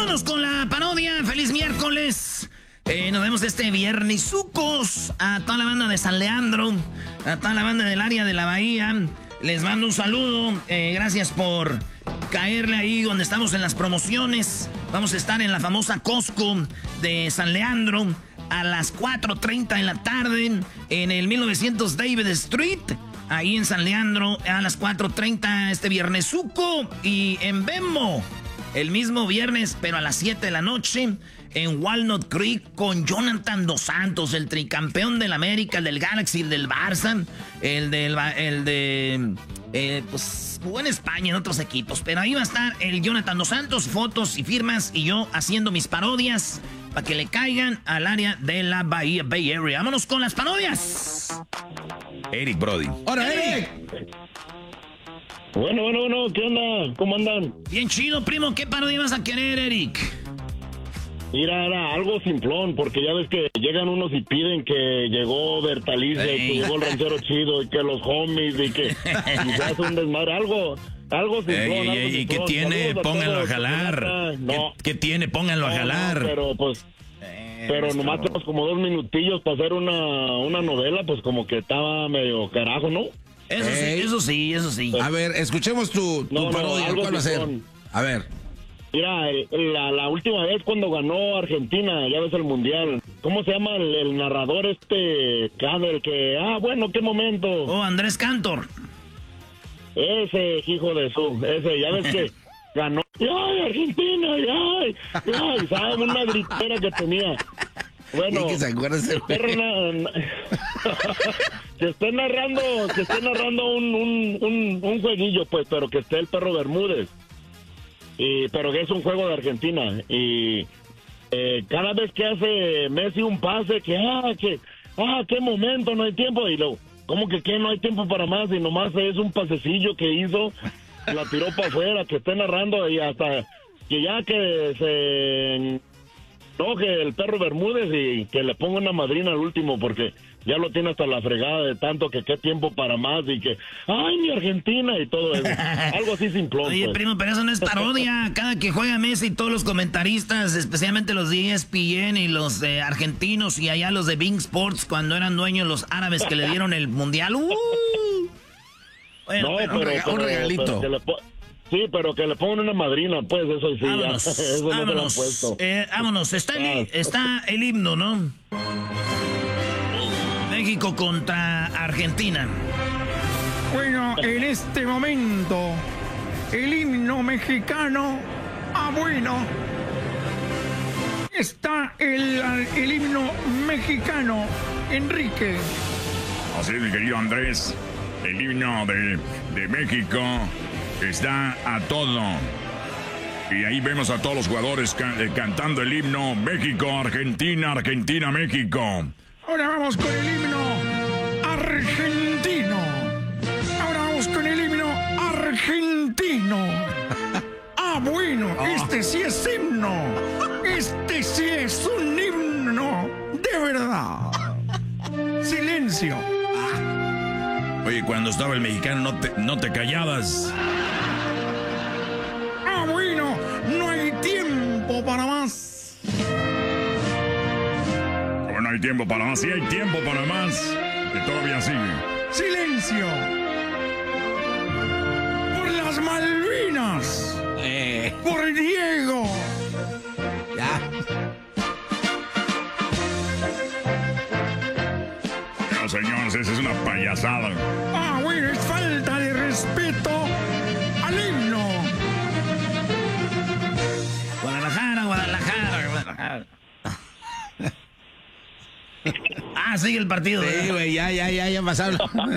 vámonos con la parodia. Feliz miércoles. Nos vemos este viernesucos. A toda la banda de San Leandro, a toda la banda del área de la Bahía. Les mando un saludo. Gracias por caerle ahí donde estamos en las promociones. Vamos a estar en la famosa Costco de San Leandro a las 4:30 de la tarde en el 1900 David Street. Ahí en San Leandro a las 4:30 este viernesuco. Y en Bembo el mismo viernes, pero a las 7 de la noche, en Walnut Creek con Jonathan Dos Santos, el tricampeón del América, el del Galaxy, el del Barça, pues jugó en España en otros equipos. Pero ahí va a estar el Jonathan Dos Santos, fotos y firmas, y yo haciendo mis parodias para que le caigan al área de la Bahía, Bay Area. Vámonos con las parodias. Eric Brody. ¡Hola, Eric! Bueno, ¿qué onda? ¿Cómo andan? Bien chido, primo. ¿Qué parodia vas a querer, Eric? Mira, era algo simplón, porque ya ves que llegan unos y piden que llegó Bertalice, que llegó el ranchero chido, y que los homies, y que y se hace un desmadre, algo simplón. ¿Y qué tiene? Pónganlo a jalar. No. ¿Qué tiene? Pónganlo a jalar. Pero nomás tenemos como 2 minutillos para hacer una novela, pues como que estaba medio carajo, ¿no? Eso sí. A ver, escuchemos tu parodia. ¿Cuál va a ser? A ver. Mira, la última vez cuando ganó Argentina, ya ves el Mundial, ¿cómo se llama el narrador el que... bueno, qué momento. Oh, Andrés Cantor. Ese hijo de ya ves que ganó. ¡Ay, Argentina! ¡Ay! ¿Sabes? Una gritera que tenía. Bueno, que se acuerda ese que esté narrando un jueguillo, pues, pero que esté el perro Bermúdez. Pero que es un juego de Argentina. Y cada vez que hace Messi un pase, qué momento, no hay tiempo. Y luego, ¿cómo que no hay tiempo para más? Y nomás es un pasecillo que hizo, la tiró para afuera, que esté narrando y hasta que ya que se enoje el perro Bermúdez y que le ponga una madrina al último, porque ya lo tiene hasta la fregada de tanto que qué tiempo para más y que ¡ay, mi Argentina! Y todo eso. Algo así simplón. Oye, pues. primo, pero eso no es parodia. Cada que juega Messi, todos los comentaristas, especialmente los de ESPN y los argentinos y allá los de Bing Sports, cuando eran dueños los árabes que le dieron el mundial. Bueno, un regalito. Pero que le pongan una madrina, pues, eso sí. Vámonos, eso no te lo han puesto. Vámonos, está el himno, ¿no? México contra Argentina. Bueno, en este momento, el himno mexicano, bueno, está el himno mexicano, Enrique. Así es, mi querido Andrés, el himno de México está a todo. Y ahí vemos a todos los jugadores cantando el himno México, Argentina, Argentina, México. Ahora vamos con el himno argentino. Bueno, este sí es himno. Este sí es un himno de verdad. Silencio. Oye, cuando estaba el mexicano no te callabas. Bueno, no hay tiempo para más. No hay tiempo para más, sí hay tiempo para más, que todavía sigue. ¡Silencio! ¡Por las Malvinas! ¡Por Diego! Ya. No, señores, esa es una payasada. Bueno, es falta de respeto al himno. Guadalajara. Sigue el partido. Sí, güey, ya pasaron.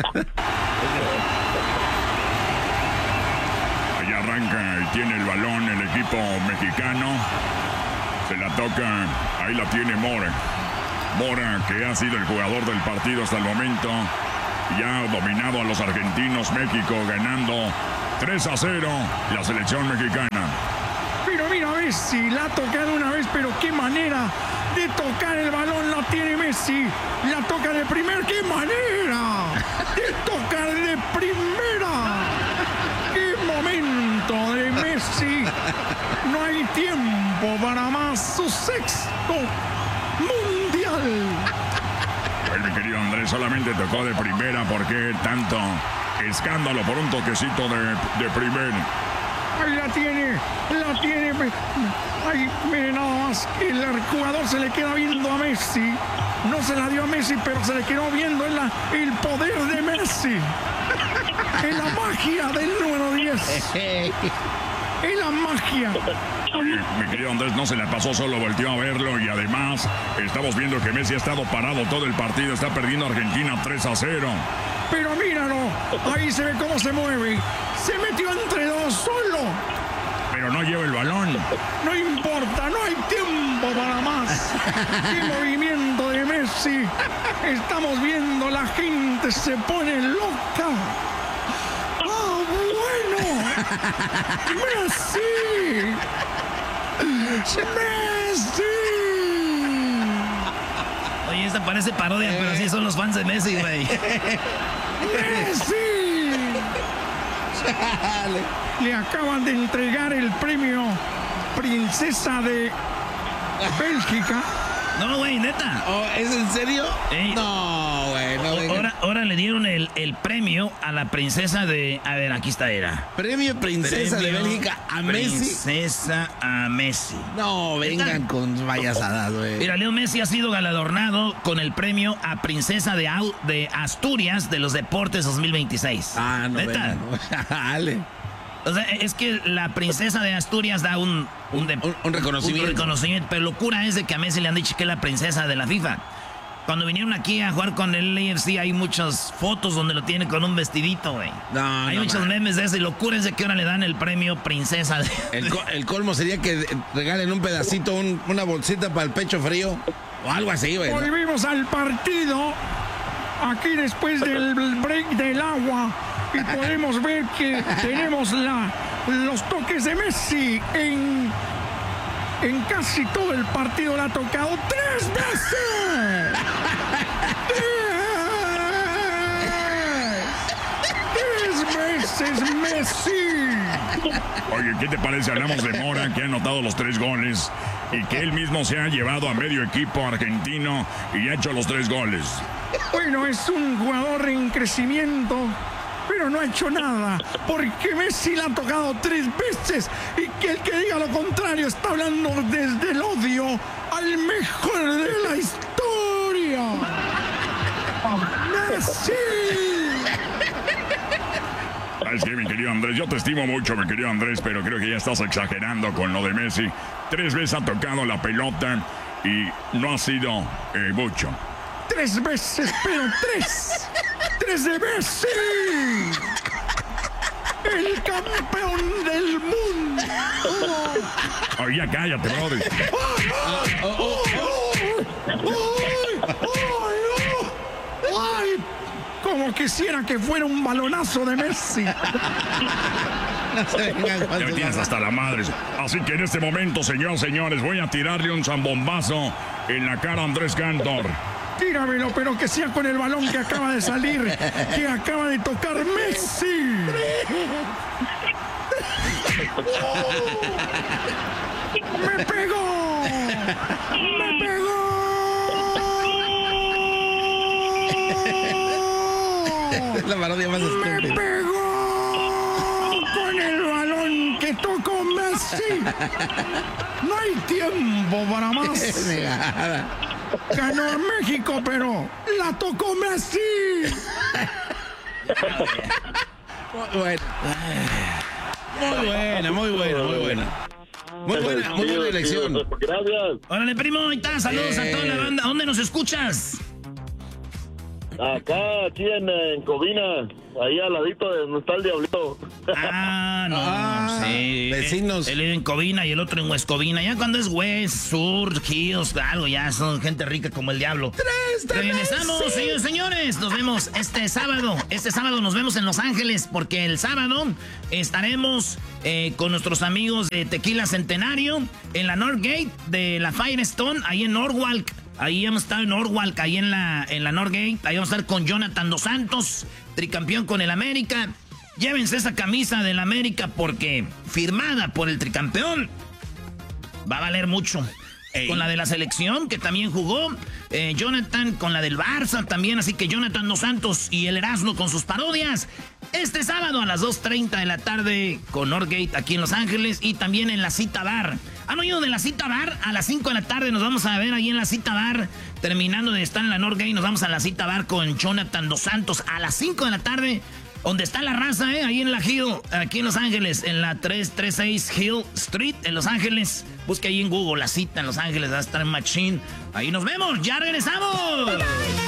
Allá arranca y tiene el balón el equipo mexicano. Se la toca, ahí la tiene Mora, que ha sido el jugador del partido hasta el momento. Ya ha dominado a los argentinos. México ganando 3-0 la selección mexicana. Pero mira, Messi la ha tocado una vez, pero qué manera de tocar el balón la tiene Messi. La toca de primera. ¡Qué manera de tocar de primera! ¡Qué momento de Messi! Messi. No hay tiempo para más. Su sexto mundial. Bueno, mi querido Andrés, solamente tocó de primera. ¿Por qué tanto escándalo por un toquecito de primera? Ahí la tiene. Ay, mire nada más. El jugador se le queda viendo a Messi. No se la dio a Messi, pero se le quedó viendo. El poder de Messi. Es la magia del número 10. Es la magia. Mi querido Andrés, no se la pasó, solo volteó a verlo y además estamos viendo que Messi ha estado parado todo el partido. Está perdiendo Argentina 3-0. Pero míralo, ahí se ve cómo se mueve. Se metió entre dos solo. Pero no lleva el balón. No importa, no hay tiempo para más. ¡Qué movimiento de Messi! Estamos viendo, la gente se pone loca. ¡Ah, bueno! ¡Messi! ¡Messi! Oye, esta parece parodia, pero sí son los fans de Messi, güey. ¡Messi! Le acaban de entregar el premio Princesa de Bélgica. No, güey, neta. Oh, ¿es en serio? Ey. No, güey, no. Ahora le dieron el premio a la princesa de... A ver, aquí está, era. Premio Princesa de Bélgica a Messi. Princesa a Messi. No, vengan con payasadas, güey. Mira, Leo Messi ha sido galardonado con el premio a Princesa de Asturias de los Deportes 2026. Ah, no, ¿neta? Dale. O sea, es que la princesa de Asturias da un reconocimiento. Un reconocimiento, pero locura es de que a Messi le han dicho que es la princesa de la FIFA. Cuando vinieron aquí a jugar con el AFC hay muchas fotos donde lo tiene con un vestidito, güey. Hay muchos memes de eso y locura es de que ahora le dan el premio princesa. El colmo sería que regalen un pedacito, una bolsita para el pecho frío o algo así, güey. Volvimos al partido aquí después del break del agua. Y podemos ver que tenemos los toques de Messi en casi todo el partido. Le ha tocado 3 veces. 3 veces Messi. Oye, ¿qué te parece? Hablamos de Mora, que ha anotado los 3 goles y que él mismo se ha llevado a medio equipo argentino y ha hecho los 3 goles. Bueno, es un jugador en crecimiento, pero no ha hecho nada, porque Messi le ha tocado 3 veces y que el que diga lo contrario está hablando desde el odio al mejor de la historia. ¡Messi! ¿Sabes qué, mi querido Andrés? Yo te estimo mucho, mi querido Andrés, pero creo que ya estás exagerando con lo de Messi. 3 veces ha tocado la pelota y no ha sido mucho. 3 veces, pero 3. 3 de Messi. El campeón del mundo. Oye, ya cállate, brother. ¡Ay! Como quisiera que fuera un balonazo de Messi. Ya me tienes hasta la madre. Así que en este momento, señores, voy a tirarle un zambombazo en la cara a Andrés Cantor. Tíramelo, pero que sea con el balón que acaba de salir, que acaba de tocar Messi. ¡Me pegó! ¡Me pegó! Es la parodia más estúpida. ¡Me pegó! Con el balón que tocó Messi. No hay tiempo para más. Ganó a México, pero la tocó Messi. Muy buena elección. Gracias. Órale, primo, ahí está, saludos a toda la banda. ¿Dónde nos escuchas? Acá, aquí en Covina, ahí al ladito de donde está el Diablito. Ah, no, sí. Vecinos. Él vive en Covina y el otro en West Covina. Ya cuando es West, Sur, Hills, algo, ya son gente rica como el diablo. Regresamos, señores. Nos vemos este sábado. Este sábado nos vemos en Los Ángeles porque el sábado estaremos con nuestros amigos de Tequila Centenario en la Northgate de la Firestone, ahí en Norwalk. Ahí hemos estado en Norwalk, ahí en la Northgate. Ahí vamos a estar con Jonathan Dos Santos, tricampeón con el América. Llévense esa camisa del América porque firmada por el tricampeón va a valer mucho. Con la de la selección, que también jugó. Jonathan con la del Barça también. Así que Jonathan Dos Santos y el Erasmo con sus parodias. Este sábado a las 2:30 de la tarde con Northgate aquí en Los Ángeles. Y también en la Cita Bar. ¿Han oído de la Cita Bar? A las 5 de la tarde nos vamos a ver ahí en la Cita Bar. Terminando de estar en la Northgate, nos vamos a la Cita Bar con Jonathan Dos Santos a las 5 de la tarde. Donde está la raza, ahí en la Hill, aquí en Los Ángeles, en la 336 Hill Street, en Los Ángeles. Busque ahí en Google la cita en Los Ángeles, va a estar en Machine. Ahí nos vemos, ya regresamos.